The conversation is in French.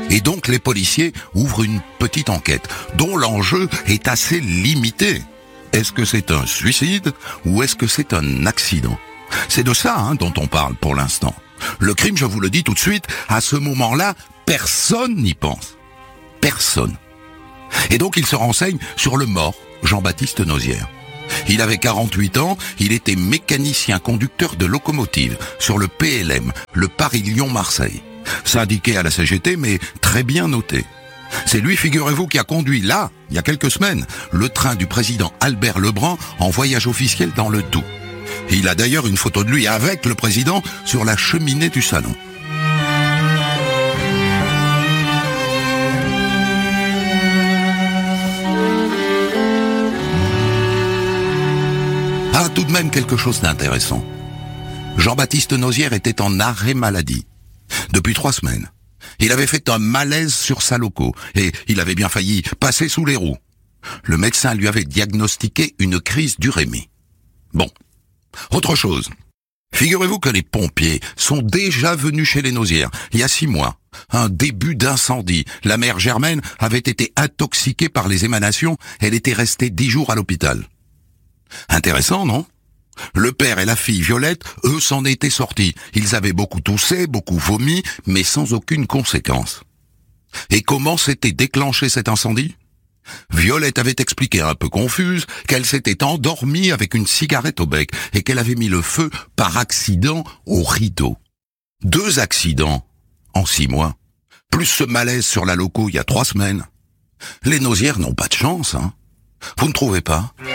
Et donc les policiers ouvrent une petite enquête, dont l'enjeu est assez limité. Est-ce que c'est un suicide ou est-ce que c'est un accident ? C'est de ça dont on parle pour l'instant. Le crime, je vous le dis tout de suite, à ce moment-là, personne n'y pense. Personne. Et donc il se renseigne sur le mort, Jean-Baptiste Nozière. Il avait 48 ans, il était mécanicien conducteur de locomotive sur le PLM, le Paris-Lyon-Marseille. Syndiqué à la CGT, mais très bien noté. C'est lui, figurez-vous, qui a conduit là, il y a quelques semaines, le train du président Albert Lebrun en voyage officiel dans le Doubs. Il a d'ailleurs une photo de lui avec le président sur la cheminée du salon. Ah, tout de même quelque chose d'intéressant. Jean-Baptiste Nozière était en arrêt maladie depuis 3 semaines. Il avait fait un malaise sur sa loco et il avait bien failli passer sous les roues. Le médecin lui avait diagnostiqué une crise d'urémie. Bon, autre chose. Figurez-vous que les pompiers sont déjà venus chez les Nozières il y a 6 mois. Un début d'incendie. La mère Germaine avait été intoxiquée par les émanations. Elle était restée 10 jours à l'hôpital. Intéressant, non ? Le père et la fille Violette, eux, s'en étaient sortis. Ils avaient beaucoup toussé, beaucoup vomi, mais sans aucune conséquence. Et comment s'était déclenché cet incendie ? Violette avait expliqué un peu confuse qu'elle s'était endormie avec une cigarette au bec et qu'elle avait mis le feu par accident au rideau. 2 accidents en 6 mois, plus ce malaise sur la loco il y a 3 semaines. Les Nozières n'ont pas de chance, Vous ne trouvez pas ?